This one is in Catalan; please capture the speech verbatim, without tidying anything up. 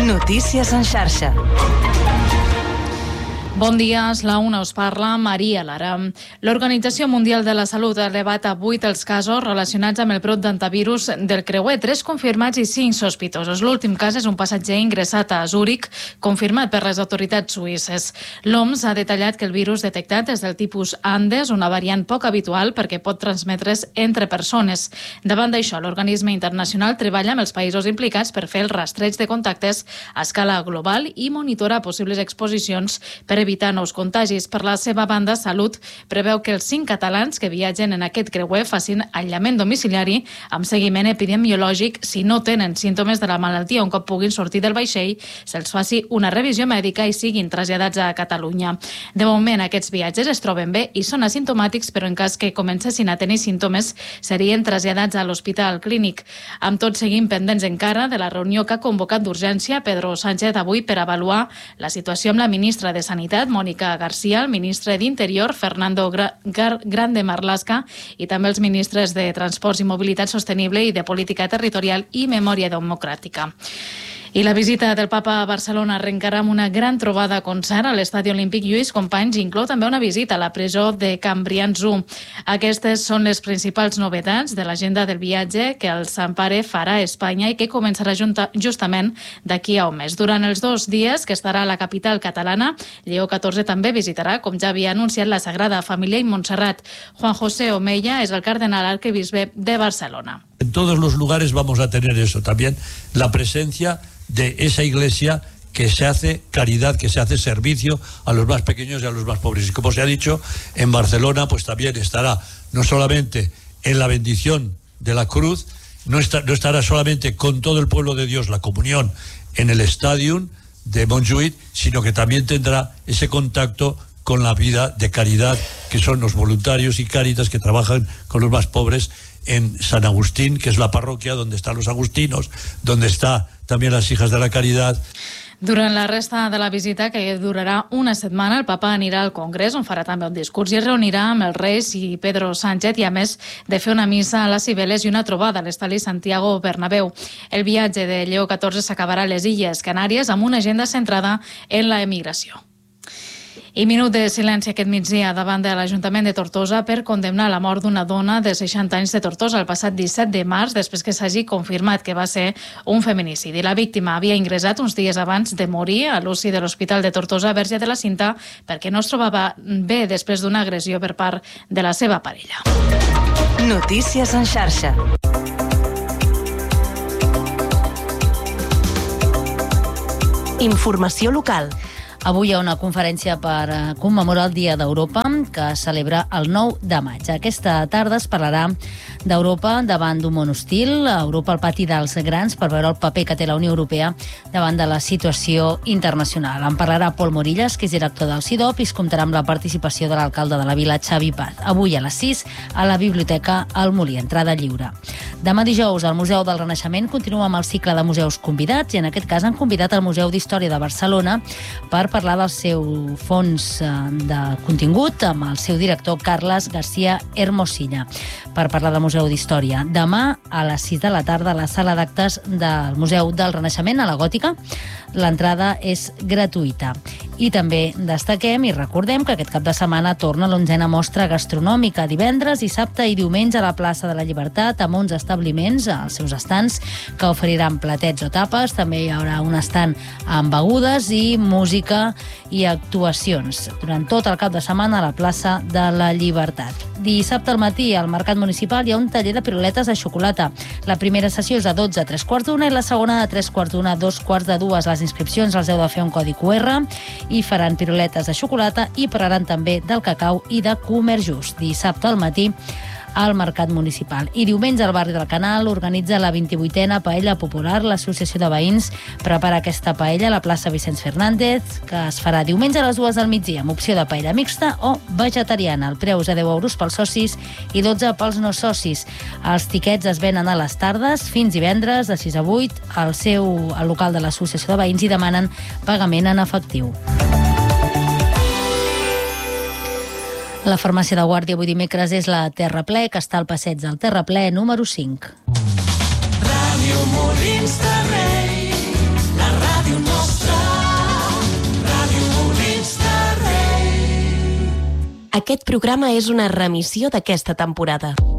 Notícies en xarxa. Bon dia, és la una, us parla Maria Lara. L'Organització Mundial de la Salut ha elevat a vuit els casos relacionats amb el brot d'antivirus del creuer, tres confirmats i cinc sospitosos. L'últim cas és un passatger ingressat a Zúrich, confirmat per les autoritats suïsses. L'O M S ha detallat que el virus detectat és del tipus Andes, una variant poc habitual perquè pot transmetre's entre persones. Davant d'això, l'organisme internacional treballa amb els països implicats per fer el rastreig de contactes a escala global i monitorar possibles exposicions per evitar nous contagis. Per la seva banda, Salut preveu que els cinc catalans que viatgen en aquest creuer facin aïllament domiciliari amb seguiment epidemiològic si no tenen símptomes de la malaltia. Un cop puguin sortir del vaixell, se'ls faci una revisió mèdica i siguin traslladats a Catalunya. De moment, aquests viatges es troben bé i són asimptomàtics, però en cas que comencessin a tenir símptomes, serien traslladats a l'Hospital Clínic. Amb tot, seguim pendents encara de la reunió que ha convocat d'urgència Pedro Sánchez avui per avaluar la situació amb la ministra de Sanitat, Mónica García, el ministre d'Interior, Fernando Grande Marlaska, i també els ministres de Transports i Mobilitat Sostenible i de Política Territorial i Memòria Democràtica. I la visita del Papa a Barcelona arrencarà amb una gran trobada concert a l'Estadi Olímpic Lluís Companys i inclou també una visita a la presó de Can Brians u. Aquestes són les principals novetats de l'agenda del viatge que el Sant Pare farà a Espanya i que començarà justament d'aquí a un mes. Durant els dos dies que estarà a la capital catalana, Lleó catorze també visitarà, com ja havia anunciat, la Sagrada Família i Montserrat. Juan José Omeya és el cardenal arquebisbe de Barcelona. En todos los lugares vamos a tener eso, también la presencia de esa iglesia que se hace caridad, que se hace servicio a los más pequeños y a los más pobres. Y como se ha dicho, en Barcelona pues también estará no solamente en la bendición de la cruz, no, está, no estará solamente con todo el pueblo de Dios la comunión en el Stadium de Montjuïc, sino que también tendrá ese contacto con la vida de caridad que son los voluntarios y Cáritas que trabajan con los más pobres en San Agustín, que es la parroquia donde están los agustinos, donde está también las Hijas de la Caridad. Durant la resta de la visita, que durarà una setmana, el papa anirà al Congrés, on farà també un discurs i es reunirà amb els Reis i Pedro Sánchez, i a més de fer una missa a les Cibeles i una trobada a l'estadi Santiago Bernabéu. El viatge de Lleó catorze s'acabarà a les Illes Canàries amb una agenda centrada en la emigració. I minut de silenci aquest migdia davant de l'Ajuntament de Tortosa per condemnar la mort d'una dona de seixanta anys de Tortosa el passat disset de març, després que s'hagi confirmat que va ser un feminicidi. La víctima havia ingressat uns dies abans de morir a l'U C I de l'Hospital de Tortosa Verge de la Cinta perquè no es trobava bé després d'una agressió per part de la seva parella. Notícies en xarxa. Informació local. Avui hi ha una conferència per commemorar el Dia d'Europa que es celebra el nou de maig. Aquesta tarda es parlarà d'Europa davant d'un món hostil, Europa al pati dels grans, per veure el paper que té la Unió Europea davant de la situació internacional. En parlarà Pol Morillas, que és director del CIDOP, i es comptarà amb la participació de l'alcalde de la vila, Xavi Paz. Avui a les sis a la Biblioteca El Molí, entrada lliure. Demà dijous al Museu del Renaixement continua amb el cicle de museus convidats i en aquest cas han convidat el Museu d'Història de Barcelona per parlar del seu fons de contingut amb el seu director Carles García Hermosilla per parlar del Museu d'Història. Demà a les sis de la tarda a la sala d'actes del Museu del Renaixement a la Gòtica. L'entrada és gratuïta. I també destaquem i recordem que aquest cap de setmana torna l'onzena mostra gastronòmica divendres, dissabte i diumenge a la plaça de la Llibertat amb onze establiments als seus estants que oferiran platets o tapes. També hi haurà un estand amb begudes i música i actuacions durant tot el cap de setmana a la plaça de la Llibertat. Dissabte al matí al Mercat Municipal hi ha un taller de piruletes de xocolata. La primera sessió és a dotze a tres quarts d'una i la segona de tres quarts d'una a dos quarts de dues. Les inscripcions els heu de fer un codi Q R i faran piruletes de xocolata i parlaran també del cacau i de comerç just. Dissabte al matí al Mercat Municipal. I diumenge al barri del Canal organitza la vint-i-vuitena Paella Popular. L'Associació de Veïns prepara aquesta paella a la plaça Vicenç Fernández, que es farà diumenge a les dues del migdia, amb opció de paella mixta o vegetariana. El preu és de deu euros pels socis i dotze pels no socis. Els tiquets es venen a les tardes fins divendres de sis a vuit al seu al local de l'Associació de Veïns i demanen pagament en efectiu. La farmàcia de Guàrdia avui dimecres és la Terraplè, que està al passeig del Terraplè número cinc. Ràdio Molins de Rei, la ràdio Aquest programa és una remissió d'aquesta temporada.